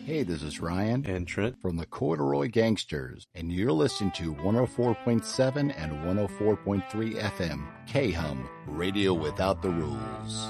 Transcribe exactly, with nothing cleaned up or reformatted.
Hey, this is Ryan and Trent from the Corduroy Gangsters, and you're listening to one oh four point seven and one oh four point three F M, K-Hum, Radio Without the Rules.